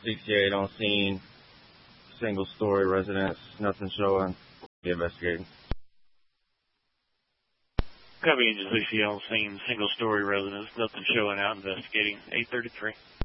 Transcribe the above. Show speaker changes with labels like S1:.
S1: 68 on scene, single-story residence, nothing showing. Investigating.
S2: Copy, Engine 68 on scene, single-story residence, nothing showing, out investigating. 833.